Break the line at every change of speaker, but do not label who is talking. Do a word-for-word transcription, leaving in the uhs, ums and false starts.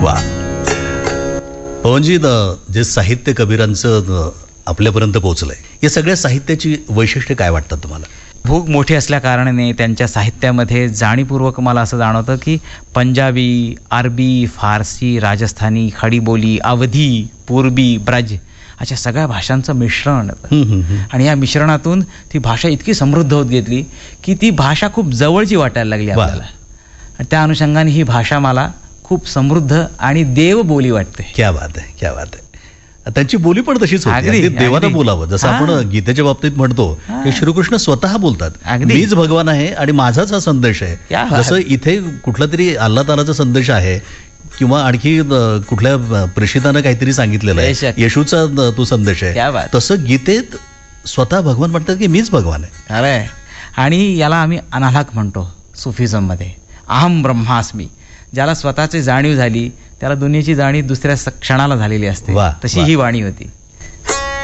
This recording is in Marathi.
वा. पवनजी, जे साहित्य कबीरांचं आपल्यापर्यंत पोहोचलंय, या सगळ्या साहित्याची वैशिष्ट्य काय वाटतात तुम्हाला?
भूक मोठी असल्या कारणाने त्यांच्या साहित्यामध्ये जाणीवपूर्वक मला असं जाणवतं की पंजाबी, अरबी, फारसी, राजस्थानी, खडीबोली, अवधी, पूर्वी, ब्रज अशा सगळ्या भाषांचं मिश्रण. आणि या मिश्रणातून ती भाषा इतकी समृद्ध होत घेतली की ती भाषा खूप जवळची वाटायला लागली आपल्याला. आणि त्या अनुषंगाने ही भाषा मला खूप समृद्ध आणि देव बोली वाटते.
क्या बात आहे, क्या बात आहे. त्यांची बोली पण तशीच होती, देवानं बोलावं. जसं आपण गीतेच्या बाबतीत म्हणतो की श्रीकृष्ण स्वतः बोलतात, मीच भगवान आहे आणि माझाच हा संदेश आहे. जसं इथे कुठला तरी अल्लाह तालाचा संदेश आहे किंवा आणखी कुठल्या प्रेषितानं काहीतरी सांगितलेलं आहे, येशूचा तो संदेश आहे, तसं गीतेत स्वतः भगवान म्हणतात की मीच भगवान आहे.
अरे, आणि याला आम्ही अनाहक म्हणतो सुफिझम मध्ये, अहम ब्रह्मास्मी. ज्याला स्वतःची जाणीव झाली त्याला दुनियेची जाणीव दुसऱ्या क्षणाला झालेली असते. तशी ही वाणी होती.